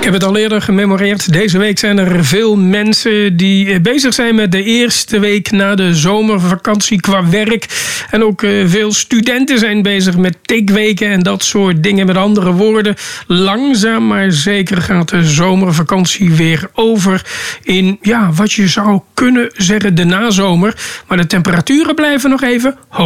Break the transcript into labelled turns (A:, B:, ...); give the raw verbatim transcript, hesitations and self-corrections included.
A: heb het al eerder gememoreerd. Deze week zijn er veel mensen die bezig zijn met de eerste week na de zomervakantie qua werk. En ook veel studenten zijn bezig met tikweken en dat soort dingen. Met andere woorden, langzaam maar zeker gaat de zomervakantie weer over in, ja, wat je zou kunnen zeggen de nazomer. Maar de temperaturen blijven nog even hoog.